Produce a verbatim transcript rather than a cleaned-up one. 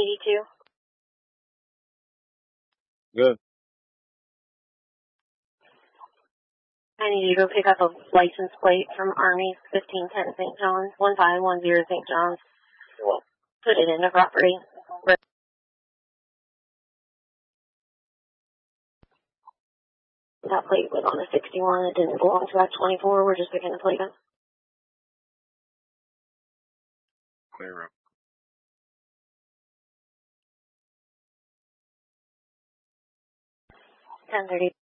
eighty-two. Good. I need you to go pick up a license plate from Army fifteen ten Saint John's, one five one zero Saint John's. Put it into property. That plate was on a sixty-one. It didn't belong to that twenty-four. We're just picking the plate up. Clear up. ten thirty.